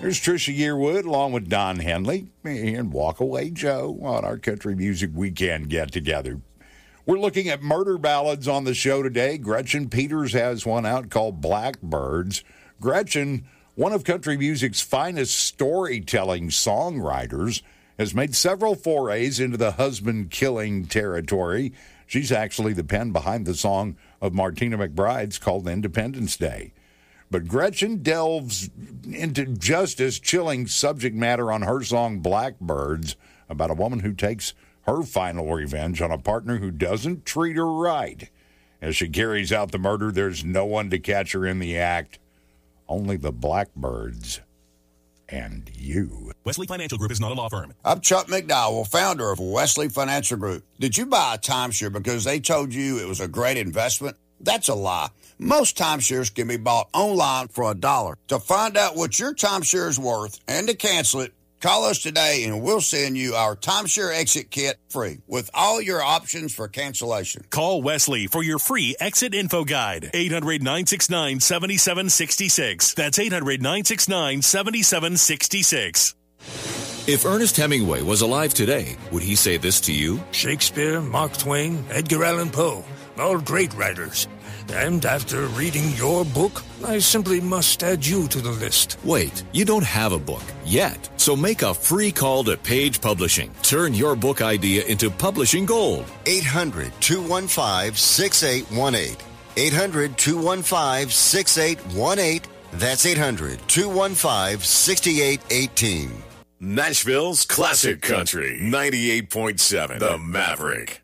There's Trisha Yearwood along with Don Henley and Walk Away Joe on our Country Music Weekend get-together. We're looking at murder ballads on the show today. Gretchen Peters has one out called Blackbirds. Gretchen, one of country music's finest storytelling songwriters, has made several forays into the husband-killing territory. She's actually the pen behind the song of Martina McBride's called Independence Day. But Gretchen delves into just as chilling subject matter on her song Blackbirds, about a woman who takes her final revenge on a partner who doesn't treat her right. As she carries out the murder, there's no one to catch her in the act. Only the blackbirds and you. Wesley Financial Group is not a law firm. I'm Chuck McDowell, founder of Wesley Financial Group. Did you buy a timeshare because they told you it was a great investment? That's a lie. Most timeshares can be bought online for $1. To find out what your timeshare is worth and to cancel it, call us today and we'll send you our timeshare exit kit free with all your options for cancellation. Call Wesley for your free exit info guide. 800-969-7766. That's 800-969-7766. If Ernest Hemingway was alive today, would he say this to you? Shakespeare, Mark Twain, Edgar Allan Poe, all great writers. And after reading your book, I simply must add you to the list. Wait, you don't have a book yet. So make a free call to Page Publishing. Turn your book idea into publishing gold. 800-215-6818. 800-215-6818. That's 800-215-6818. Nashville's classic country, 98.7, The Maverick.